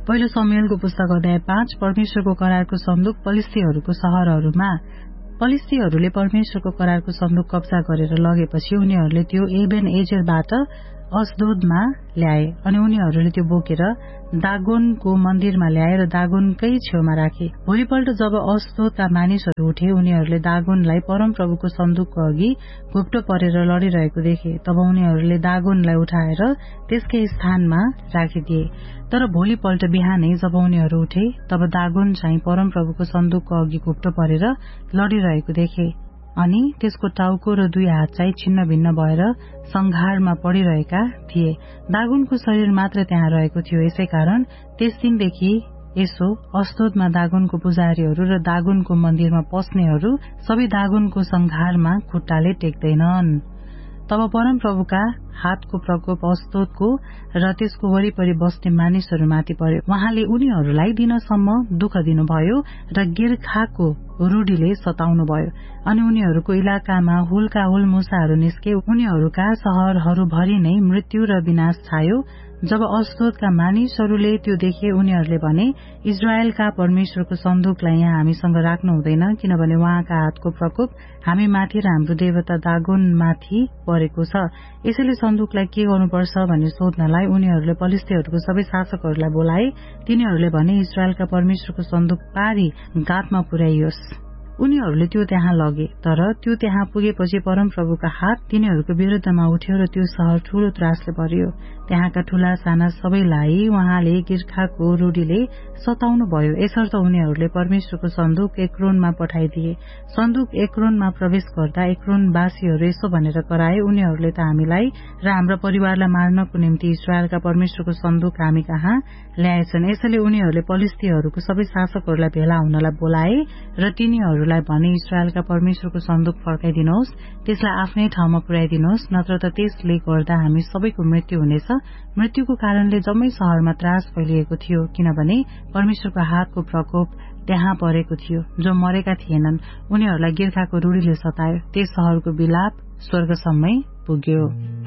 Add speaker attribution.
Speaker 1: पहिलो शमूएलको पुस्तक अध्याय 5। परमेश्वरको करारको सन्दुक फलिस्तीहरूको शहरहरूमा। फलिस्तीहरूले परमेश्वरको करारको सन्दुक कब्जा गरेर लगेपछि उनीहरूले त्यो एबेन एजेरबाट अस्दोदमा ल्याए अनि उनीहरूले त्यो बोकेर दागोनको मन्दिरमा ल्याए र दागोनकै छेउमा राखे। भोलिपल्ट जब अस्दोदका मानिसहरू उठे उनीहरूले दागोनलाई परमप्रभुको सन्दुकको अघि घुप्टो परेर लडिरहेको देखे। तब उनीहरूले दागोनलाई उठाएर त्यसकै स्थानमा राखिदिए। तर भोलिपल्ट बिहानै जब उनीहरू उठे तब दागोन चाहिँ परमप्रभुको सन्दुकको अघि घुप्टो परेर लडिरहेको देखे अनि त्यसको टाउको र 2 हात चाहिँ छिन्न भिन्न भएर संघारमा पडिरहेका थिए। दागोनको शरीर मात्र त्यहाँ रहेको थियो। यसै कारण त्यस दिनदेखि यसो अस्दोदमा दागोनको पुजारीहरू र दागोनको मन्दिरमा पस्नेहरू सबै दागोनको संघारमा खुट्टाले टेक्दैनन्। तब परमप्रभुका हातको प्रकोप अस्दोदको र त्यसको वरिपरि बस्ने मानिसहरूमाथि पर्यो। उहाँले उनीहरूलाई दिनसम्म दुःख दिनुभयो र गिर्खाको रूढीले सताउनुभयो अनि उनीहरूको इलाकामा हुलका हुल मुसाहरू निस्के। उनीहरूका शहरहरूभरि नै मृत्यु र विनाश छायो। जब अस्दोदका मानिसहरूले त्यो देखे उनीहरूले भने, इजरायलका परमेश्वरको सन्दुकलाई यहाँ हामीसँग राख्नु हुँदैन, किनभने उहाँका हातको प्रकोप हामी माथि र हाम्रो देवता दागोनमाथि परेको छ। यसैले सन्दुकलाई के गर्नुपर्छ भन्ने सोध्नलाई उनीहरूले फलिस्तीहरूको सबै शासकहरूलाई बोलाए। तिनीहरूले भने, इजरायलका परमेश्वरको सन्दुक पारी गातमा पुर्याइयोस्। उनीहरूले त्यो त्यहाँ लगे। तर त्यो त्यहाँ पुगेपछि परमप्रभुका हात तिनीहरूको विरुद्धमा उठ्यो र त्यो शहर ठूलो त्रासले भरियो। त्यहाँका ठूला साना सबैलाई उहाँले गिर्खाको रूढीले सताउनु भयो। यसर्थ उनीहरूले परमेश्वरको सन्दुक एक्रोनमा पठाइदिए। सन्दुक एक्रोनमा प्रवेश गर्दा एक्रोनवासीहरू यसो भनेर कराए, उनीहरूले त हामीलाई र हाम्रो परिवारलाई मार्नको निम्ति इजरायलका परमेश्वरको सन्दुक हामी कहाँ ल्याएछन्। यसैले उनीहरूले फलिस्तीहरूको सबै शासकहरूलाई भेला हुनलाई बोलाए र तिनीहरूलाई भने, इजरायलका परमेश्वरको सन्दुक फर्काइदिनुहोस्, त्यसलाई आफ्नै ठाउँमा पुर्याइदिनुहोस्, नत्र त त्यसले गर्दा हामी सबैको मृत्यु हुनेछ। मृत्युको कारणले जम्मै शहरमा त्रास फैलिएको थियो, किनभने परमेश्वरको हातको प्रकोप त्यहाँ परेको थियो। जो मरेका थिएनन् उनीहरूलाई गिर्खाको रूढीले सतायो। त्यस शहरको विलाप स्वर्गसम्मै पुग्यो।